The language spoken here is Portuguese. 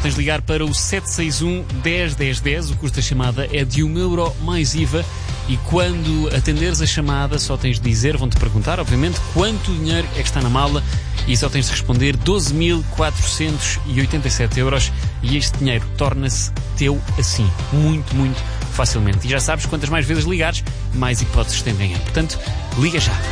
tens de ligar para o 761 10 10 10. O custo da chamada é de €1 mais IVA. E quando atenderes a chamada, só tens de dizer, vão-te perguntar, obviamente, quanto dinheiro é que está na mala, e só tens de responder 12.487 euros, e este dinheiro torna-se teu assim, muito, muito facilmente. E já sabes, quantas mais vezes ligares, mais hipóteses têm de ganhar. Portanto, liga já.